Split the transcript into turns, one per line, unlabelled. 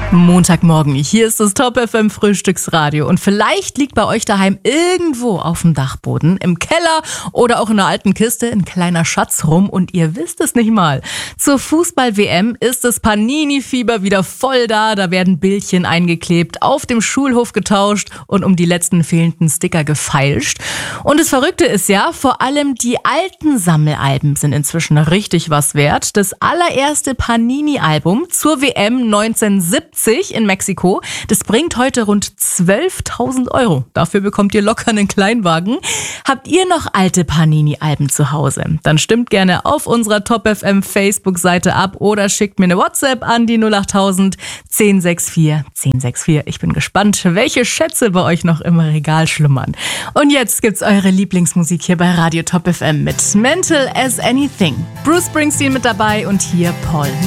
Montagmorgen, hier ist das Top FM Frühstücksradio und vielleicht liegt bei euch daheim irgendwo auf dem Dachboden, im Keller oder auch in einer alten Kiste ein kleiner Schatz rum und ihr wisst es nicht mal. Zur Fußball-WM ist das Panini-Fieber wieder voll da, da werden Bildchen eingeklebt, auf dem Schulhof getauscht und um die letzten fehlenden Sticker gefeilscht. Und das Verrückte ist ja, vor allem die alten Sammelalben sind inzwischen richtig was wert. Das allererste Panini-Album zur WM 1970 in Mexiko. Das bringt heute rund 12.000 Euro. Dafür bekommt ihr locker einen Kleinwagen. Habt ihr noch alte Panini-Alben zu Hause? Dann stimmt gerne auf unserer Top FM Facebook-Seite ab oder schickt mir eine WhatsApp an die 08000 1064 1064. Ich bin gespannt, welche Schätze bei euch noch im Regal schlummern. Und jetzt gibt's eure Lieblingsmusik hier bei Radio Top FM mit Mental as Anything. Bruce Springsteen mit dabei und hier Paul